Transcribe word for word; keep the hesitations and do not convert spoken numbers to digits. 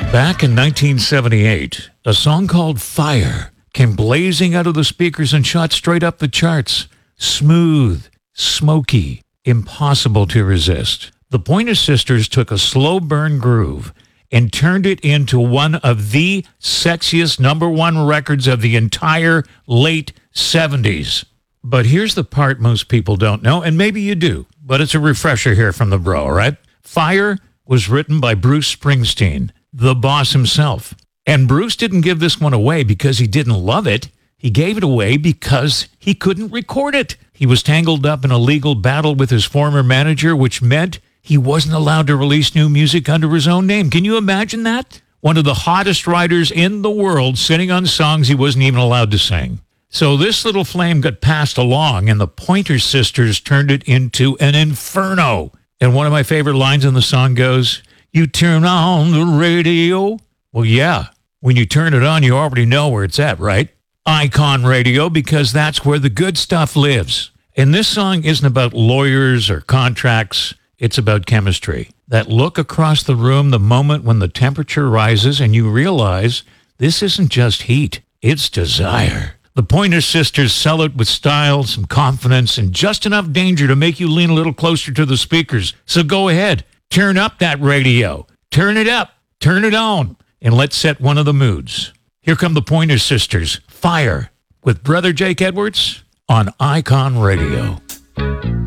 Back in nineteen seventy-eight, a song called Fire came blazing out of the speakers and shot straight up the charts. Smooth, smoky, impossible to resist. The Pointer Sisters took a slow burn groove and turned it into one of the sexiest number one records of the entire late seventies. But here's the part most people don't know, and maybe you do, but it's a refresher here from the bro, right? Fire was written by Bruce Springsteen, the boss himself. And Bruce didn't give this one away because he didn't love it. He gave it away because he couldn't record it. He was tangled up in a legal battle with his former manager, which meant he wasn't allowed to release new music under his own name. Can you imagine that? One of the hottest writers in the world sitting on songs he wasn't even allowed to sing. So this little flame got passed along, and the Pointer Sisters turned it into an inferno. And one of my favorite lines in the song goes, "You turn on the radio." Well, yeah, when you turn it on, you already know where it's at, right? Icon Radio, because that's where the good stuff lives. And this song isn't about lawyers or contracts. It's about chemistry. That look across the room the moment when the temperature rises and you realize this isn't just heat, it's desire. The Pointer Sisters sell it with style, some confidence, and just enough danger to make you lean a little closer to the speakers. So go ahead, turn up that radio. Turn it up, turn it on, and let's set one of the moods. Here come the Pointer Sisters, Fire, with Brother Jake Edwards on Icon Radio.